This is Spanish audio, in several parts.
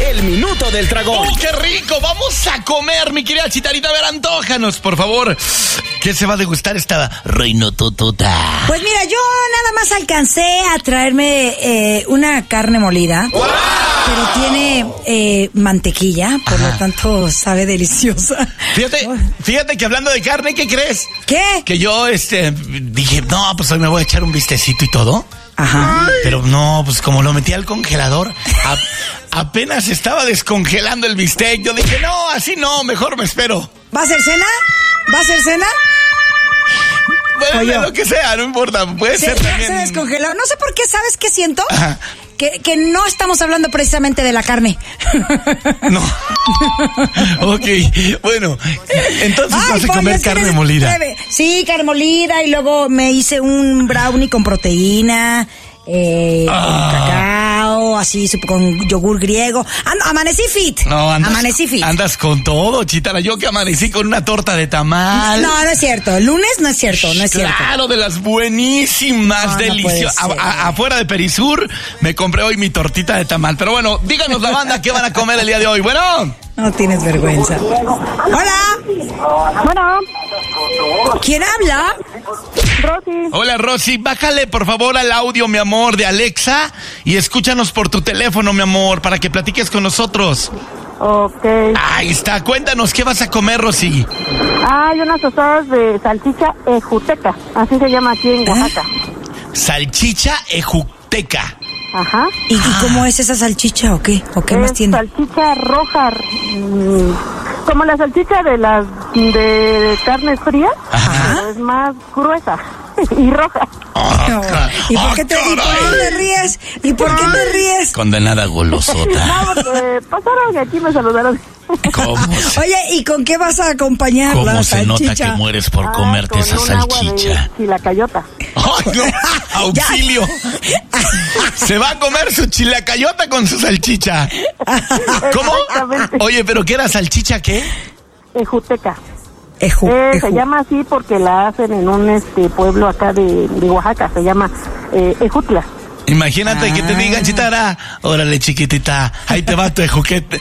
el Minuto del Dragón. ¡Oh, qué rico! Vamos a comer, mi querida Chitarita. A ver, antójanos, por favor. ¿Qué se va a degustar esta reinototota? Pues mira, yo nada más alcancé a traerme una carne molida. ¡Wow! Pero tiene mantequilla, por lo tanto sabe deliciosa. Fíjate que hablando de carne, ¿qué crees? ¿Qué? Que yo, dije, no, pues hoy me voy a echar un bistecito y todo. Ajá. Pero no, pues como lo metí al congelador, apenas estaba descongelando el bistec. Yo dije, no, así no, mejor me espero. ¿Va a ser cena? ¿Va a ser cena? Bueno, lo que sea, no importa, puede ser también. Se descongeló. No sé por qué, ¿sabes qué siento? Ajá. Que no estamos hablando precisamente de la carne. No. Ok, bueno, entonces vas a comer carne molida. Sí, carne molida, y luego me hice un brownie con proteína, con cacao, así con yogur griego. Amanecí fit. No, amanecí fit. Andas con todo, Chitara. Yo que amanecí con una torta de tamal. No es cierto. El lunes no es cierto, no es cierto. Claro, de las buenísimas, deliciosas. Afuera de Perisur me compré hoy mi tortita de tamal. Pero bueno, díganos la banda qué van a comer el día de hoy. Bueno. No tienes vergüenza. Hola. Bueno. ¿Quién habla? Rosy. Hola, Rosy. Bájale, por favor, al audio, mi amor, de Alexa y escúchanos por tu teléfono, mi amor, para que platiques con nosotros. Ok. Ahí está. Cuéntanos, ¿qué vas a comer, Rosy? Hay unas tostadas de salchicha ejuteca. Así se llama aquí en Oaxaca. Salchicha ejuteca. Ajá. ¿Y cómo es esa salchicha o qué? ¿O qué más tiene? Salchicha roja, como la salchicha de carnes frías, pero es más gruesa y roja. ¿Y por qué te ríes? ¿Y por qué te ríes? Condenada golosota. No, porque pasaron y aquí me saludaron. ¿Cómo? Oye, ¿y con qué vas a acompañar ¿Cómo la se salchicha? nota que mueres por comerte esa salchicha? Chilacayota. ¡Ay, no! ¡Auxilio! Se va a comer su chilacayota con su salchicha. ¿Cómo? Oye, ¿pero qué era salchicha qué? Ejuteca. Se llama así porque la hacen en un pueblo acá de Oaxaca, se llama Ejutla. Imagínate que te digan, Chitara, órale, chiquitita, ahí te va tu ejuteca.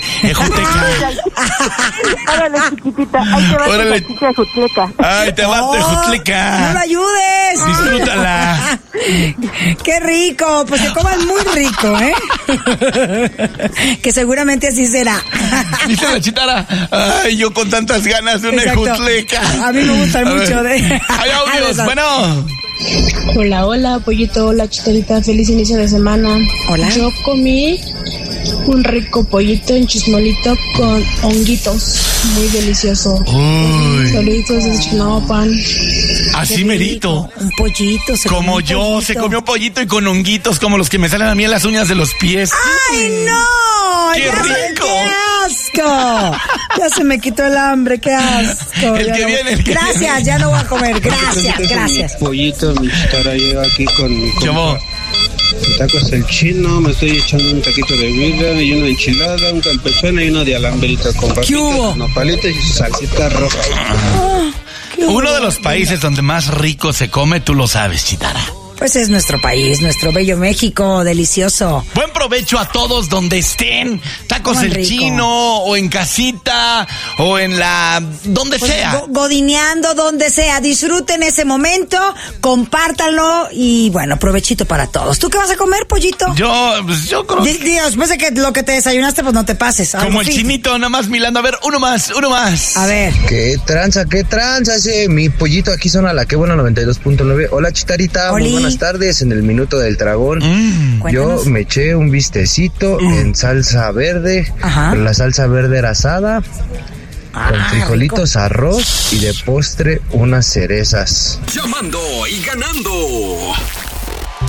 Órale, chiquitita, ahí te va tu salchicha ejutleca. Ahí te va tu ejutleca. ¡No la ayudes! Disfrútala. ¡Qué rico! Pues que coman muy rico, ¿eh? Que seguramente así será. Dice la Chitara, ay, yo con tantas ganas de una ejutleca. A mí me gustan mucho de... Hay audios, bueno. Hola, pollito, hola, Chitarita, feliz inicio de semana. Hola. Yo comí un rico pollito en chismolito con honguitos, muy delicioso. Uy. Saluditos desde Chinahuapan. Así merito. Un pollito. Como yo, se comió pollito y con honguitos como los que me salen a mí en las uñas de los pies. ¡Ay, no! ¡Qué rico! ¡Qué asco! Ya se me quitó el hambre, qué asco. Gracias, ya no voy a comer. Gracias. Mi pollito, mi Chitara, llega aquí con mi tacos el chino, me estoy echando un taquito de birria y una enchilada, un campechano y uno de alambrito con papitas, nopalitos y su salsita roja. Uno de los países donde más rico se come, tú lo sabes, Chitara. Pues es nuestro país, nuestro bello México, delicioso. Buen provecho a todos donde estén. Tacos el chino, o en casita, o en donde sea. Godineando, donde sea. Disfruten ese momento, compártanlo y bueno, provechito para todos. ¿Tú qué vas a comer, pollito? Yo creo que... Después de que lo que te desayunaste, pues no te pases. Como el chinito, nada más milando. A ver, uno más. A ver. ¿Qué tranza? Mi pollito aquí son a la que buena 92.9. Hola, Chitarita. Oli. Muy buenas tardes en el Minuto del Dragón. Yo me eché un bistecito en salsa verde. Pero la salsa verde era asada, con frijolitos, rico, arroz y de postre unas cerezas. Llamando y ganando.